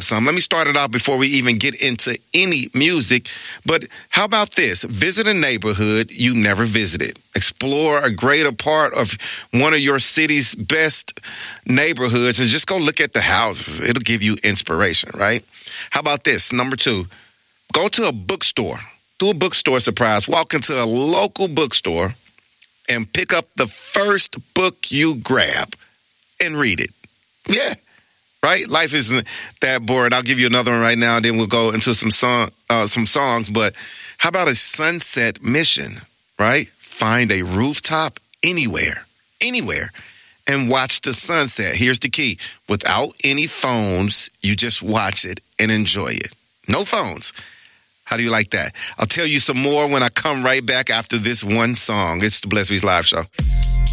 up some. Let me start it out before we even get into any music. But how about this? Visit a neighborhood you never visited. Explore a greater part of one of your city's best neighborhoods and just go look at the houses. It'll give you inspiration, right? How about this? Number 2, go to a bookstore. Do a bookstore surprise. Walk into a local bookstore and pick up the first book you grab and read it. Yeah, right? Life isn't that boring. I'll give you another one right now, and then we'll go into some songs. But how about a sunset mission, right? Find a rooftop anywhere, and watch the sunset. Here's the key. Without any phones, you just watch it and enjoy it. No phones. How do you like that? I'll tell you some more when I come right back after this one song. It's the Bless Beats Live Show.